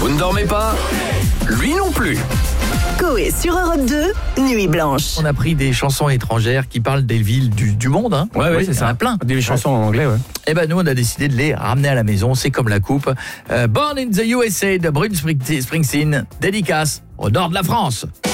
Vous ne dormez pas? Lui non plus. Coé sur Europe 2, Nuit Blanche. On a pris des chansons étrangères qui parlent des villes du monde. Hein. Ouais, c'est il y en ça. a plein. Des chansons en anglais, ouais. Et ben nous, on a décidé de les ramener à la maison. C'est comme la coupe. Born in the USA de Bruce Springsteen, dédicace au nord de la France.